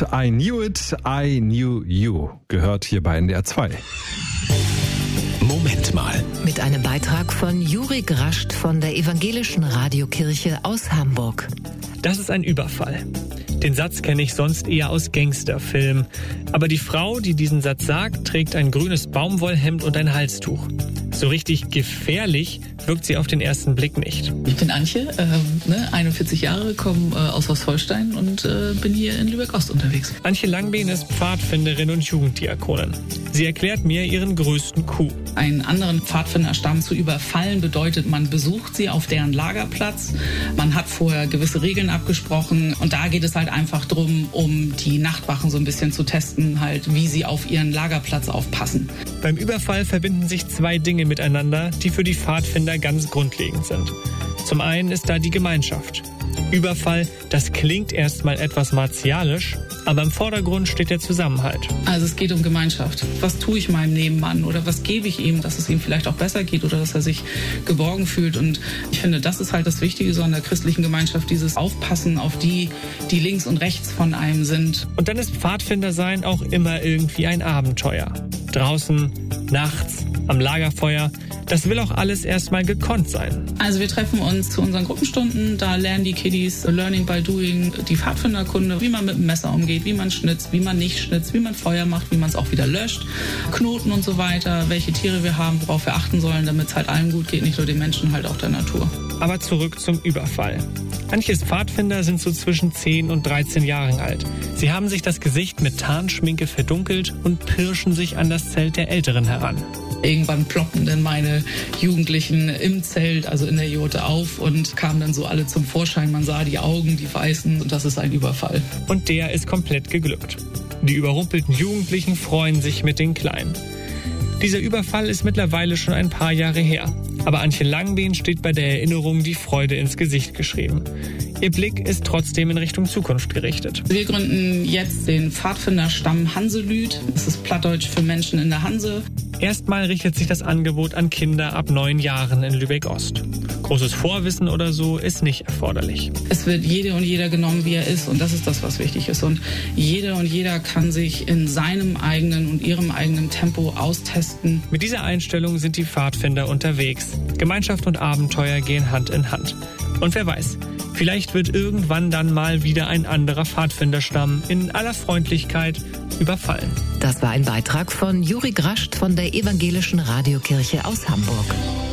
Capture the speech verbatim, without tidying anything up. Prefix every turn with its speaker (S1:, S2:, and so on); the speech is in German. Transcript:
S1: I Knew It, I Knew You gehört hier bei N D R zwei.
S2: Moment mal.
S3: Mit einem Beitrag von Juri Grascht von der Evangelischen Radiokirche aus Hamburg.
S4: Das ist ein Überfall. Den Satz kenne ich sonst eher aus Gangsterfilmen. Aber die Frau, die diesen Satz sagt, trägt ein grünes Baumwollhemd und ein Halstuch. So richtig gefährlich wirkt sie auf den ersten Blick nicht.
S5: Ich bin Antje, äh, ne, einundvierzig Jahre, komme äh, aus Ostholstein und äh, bin hier in Lübeck-Ost unterwegs.
S4: Antje Langbehn ist Pfadfinderin und Jugenddiakonin. Sie erklärt mir ihren größten Coup.
S5: Einen anderen Pfadfinderstamm zu überfallen bedeutet, man besucht sie auf deren Lagerplatz. Man hat vorher gewisse Regeln abgesprochen und da geht es halt einfach drum, um die Nachtwachen so ein bisschen zu testen, halt, wie sie auf ihren Lagerplatz aufpassen.
S4: Beim Überfall verbinden sich zwei Dinge miteinander, die für die Pfadfinder ganz grundlegend sind. Zum einen ist da die Gemeinschaft. Überfall, das klingt erstmal etwas martialisch, aber im Vordergrund steht der Zusammenhalt.
S5: Also es geht um Gemeinschaft. Was tue ich meinem Nebenmann oder was gebe ich ihm, dass es ihm vielleicht auch besser geht oder dass er sich geborgen fühlt. Und ich finde, das ist halt das Wichtige so an der christlichen Gemeinschaft, dieses Aufpassen auf die, die links und rechts von einem sind.
S4: Und dann ist Pfadfindersein auch immer irgendwie ein Abenteuer. Draußen, nachts, am Lagerfeuer. Das will auch alles erstmal gekonnt sein.
S5: Also wir treffen uns zu unseren Gruppenstunden, da lernen die Kiddies Learning by Doing, die Pfadfinderkunde, wie man mit dem Messer umgeht, wie man schnitzt, wie man nicht schnitzt, wie man Feuer macht, wie man es auch wieder löscht, Knoten und so weiter, welche Tiere wir haben, worauf wir achten sollen, damit es halt allen gut geht, nicht nur den Menschen, halt auch der Natur.
S4: Aber zurück zum Überfall. Manche Pfadfinder sind so zwischen zehn und dreizehn Jahren alt. Sie haben sich das Gesicht mit Tarnschminke verdunkelt und pirschen sich an das Zelt der Älteren heran.
S5: Irgendwann ploppten dann meine Jugendlichen im Zelt, also in der Jurte auf und kamen dann so alle zum Vorschein. Man sah die Augen, die weißen und das ist ein Überfall.
S4: Und der ist komplett geglückt. Die überrumpelten Jugendlichen freuen sich mit den Kleinen. Dieser Überfall ist mittlerweile schon ein paar Jahre her. Aber Antje Langbehn steht bei der Erinnerung die Freude ins Gesicht geschrieben. Ihr Blick ist trotzdem in Richtung Zukunft gerichtet.
S5: Wir gründen jetzt den Pfadfinderstamm Hanselüd. Das ist Plattdeutsch für Menschen in der Hanse.
S4: Erstmal richtet sich das Angebot an Kinder ab neun Jahren in Lübeck-Ost. Großes Vorwissen oder so ist nicht erforderlich.
S5: Es wird jede und jeder genommen, wie er ist, und das ist das, was wichtig ist. Und jede und jeder kann sich in seinem eigenen und ihrem eigenen Tempo austesten.
S4: Mit dieser Einstellung sind die Pfadfinder unterwegs. Gemeinschaft und Abenteuer gehen Hand in Hand. Und wer weiß, vielleicht wird irgendwann dann mal wieder ein anderer Pfadfinderstamm in aller Freundlichkeit überfallen.
S3: Das war ein Beitrag von Juri Grascht von der Evangelischen Radiokirche aus Hamburg.